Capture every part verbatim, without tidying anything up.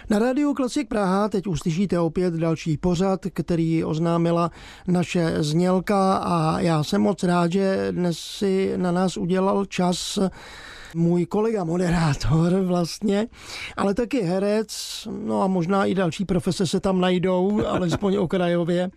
Na Rádiu Klasik Praha teď uslyšíte opět další pořad, který oznámila naše znělka a já jsem moc rád, že dnes si na nás udělal čas můj kolega moderátor vlastně, ale taky herec, no a možná i další profese se tam najdou, alespoň okrajově.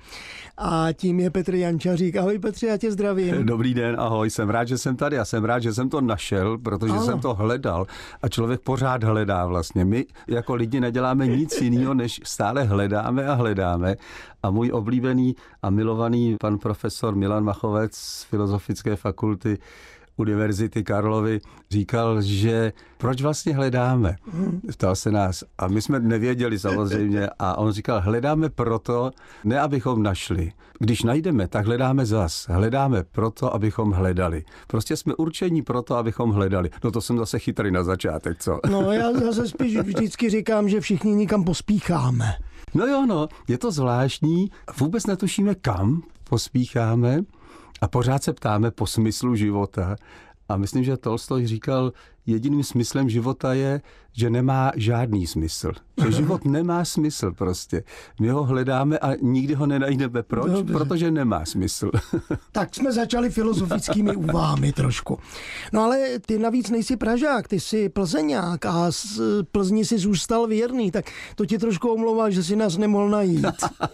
A tím je Petr Jančařík. Ahoj Petře, já tě zdravím. Dobrý den, ahoj, jsem rád, že jsem tady a jsem rád, že jsem to našel, protože ano. jsem to hledal a člověk pořád hledá vlastně. My jako lidi neděláme nic jiného, než stále hledáme a hledáme. A můj oblíbený a milovaný pan profesor Milan Machovec z Filozofické fakulty Univerzity Karlovy říkal, že proč vlastně hledáme? Ptal se nás a my jsme nevěděli samozřejmě a on říkal, hledáme proto, ne abychom našli. Když najdeme, tak hledáme zas. Hledáme proto, abychom hledali. Prostě jsme určení proto, abychom hledali. No to jsem zase chytrý na začátek, co? No já zase spíš vždycky říkám, že všichni nikam pospícháme. No jo, no, je to zvláštní. Vůbec netušíme, kam pospícháme. A pořád se ptáme po smyslu života. A myslím, že Tolstoj říkal, jediným smyslem života je, že nemá žádný smysl. Že život nemá smysl prostě. My ho hledáme a nikdy ho nenajdeme. Proč? Dobře. Protože nemá smysl. Tak jsme začali filozofickými úvahami trošku. No ale ty navíc nejsi Pražák, ty jsi Plzeňák a z Plzni si zůstal věrný, tak to ti trošku omlouvá, že si nás nemohl najít.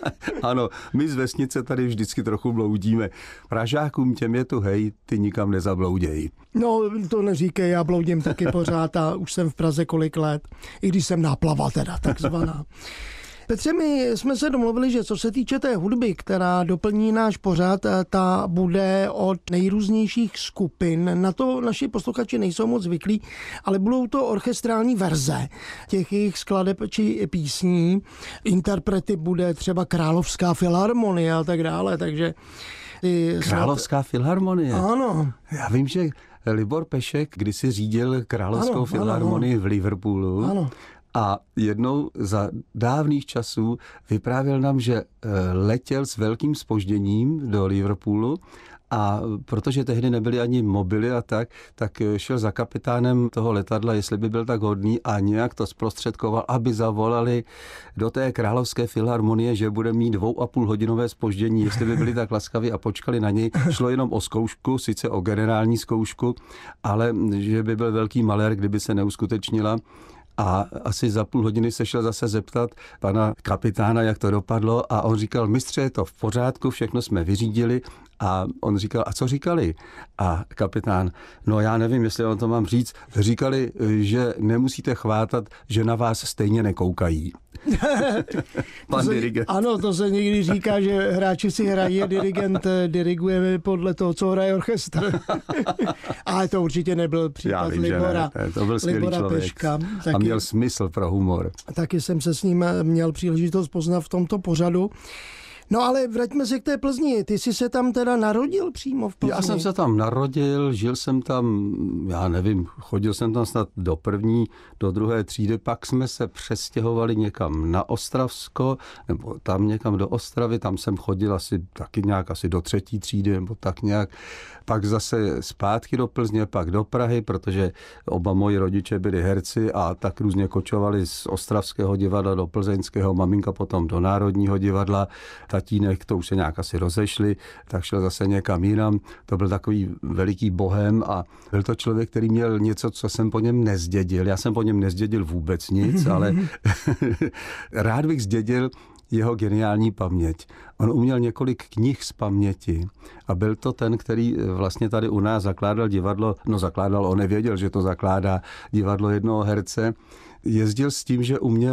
Ano, my z vesnice tady vždycky trochu bloudíme. Pražákům těm je tu hej, ty nikam nezabloudějí. No, to neříkej, já bloudím taky pořád a už jsem v Praze kolik let, i když jsem náplava teda, takzvaná. Petře, my jsme se domluvili, že co se týče té hudby, která doplní náš pořad, ta bude od nejrůznějších skupin. Na to naši posluchači nejsou moc zvyklí, ale budou to orchestrální verze těch jejich skladeb či písní. Interprety bude třeba Královská filharmonie a tak dále, takže... Královská filharmonie? Ano. Já vím, že Libor Pešek kdysi řídil Královskou ano, filharmonii ano, ano. v Liverpoolu. Ano. A jednou za dávných časů vyprávěl nám, že letěl s velkým zpožděním do Liverpoolu a protože tehdy nebyly ani mobily a tak, tak šel za kapitánem toho letadla, jestli by byl tak hodný a nějak to zprostředkoval, aby zavolali do té Královské filharmonie, že bude mít dvou a půl hodinové zpoždění, jestli by byli tak laskaví a počkali na něj. Šlo jenom o zkoušku, sice o generální zkoušku, ale že by byl velký malér, kdyby se neuskutečnila. A asi za půl hodiny se šel zase zeptat pana kapitána, jak to dopadlo a on říkal, mistře, je to v pořádku, všechno jsme vyřídili a on říkal, a co říkali? A kapitán, no já nevím, jestli on to mám říct, říkali, že nemusíte chvátat, že na vás stejně nekoukají. Pan se, dirigent. Ano, to se někdy říká, že hráči si hrají, dirigent diriguje podle toho, co hraje orchestr. Ale to určitě nebyl případ vím, Libora. Ne, to byl skvělý člověk Peška. Taky, a měl smysl pro humor. Taky jsem se s ním měl příležitost poznat v tomto pořadu. No ale vraťme se k té Plzni. Ty jsi se tam teda narodil přímo v Plzni? Já jsem se tam narodil, žil jsem tam, já nevím, chodil jsem tam snad do první, do druhé třídy, pak jsme se přestěhovali někam na Ostravsko, nebo tam někam do Ostravy, tam jsem chodil asi taky nějak asi do třetí třídy, nebo tak nějak. Pak zase zpátky do Plzně, pak do Prahy, protože oba moji rodiče byli herci a tak různě kočovali z Ostravského divadla do Plzeňského, maminka potom do Národního divadla, tatínek, to už se nějak asi rozešli, tak šel zase někam jinam. To byl takový veliký bohem a byl to člověk, který měl něco, co jsem po něm nezdědil. Já jsem po něm nezdědil vůbec nic, ale rád bych zdědil jeho geniální paměť. On uměl několik knih z paměti a byl to ten, který vlastně tady u nás zakládal divadlo, no zakládal, on nevěděl, že to zakládá divadlo jednoho herce. Jezdil s tím, že uměl